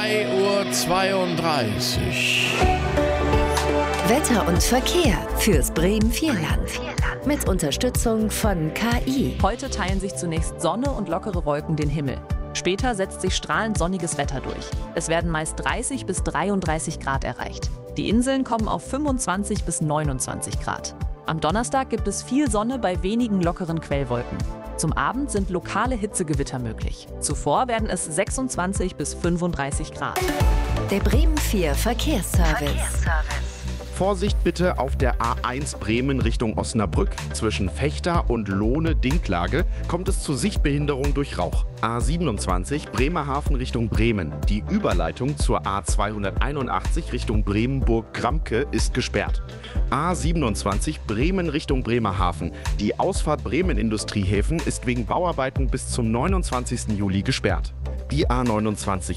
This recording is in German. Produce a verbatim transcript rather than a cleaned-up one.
drei Uhr zweiunddreißig. Wetter und Verkehr fürs Bremen-Vierland. Mit Unterstützung von K I. Heute teilen sich zunächst Sonne und lockere Wolken den Himmel. Später setzt sich strahlend sonniges Wetter durch. Es werden meist dreißig bis dreiunddreißig Grad erreicht. Die Inseln kommen auf fünfundzwanzig bis neunundzwanzig Grad. Am Donnerstag gibt es viel Sonne bei wenigen lockeren Quellwolken. Zum Abend sind lokale Hitzegewitter möglich. Zuvor werden es sechsundzwanzig bis fünfunddreißig Grad. Der Bremen vier Verkehrsservice. Verkehrsservice. Vorsicht bitte auf der A eins Bremen Richtung Osnabrück. Zwischen Vechta und Lohne-Dinklage kommt es zu Sichtbehinderung durch Rauch. A siebenundzwanzig Bremerhaven Richtung Bremen. Die Überleitung zur A zweihunderteinundachtzig Richtung Bremenburg-Gramke ist gesperrt. A siebenundzwanzig Bremen Richtung Bremerhaven. Die Ausfahrt Bremen-Industriehäfen ist wegen Bauarbeiten bis zum neunundzwanzigsten Juli gesperrt. Die A neunundzwanzig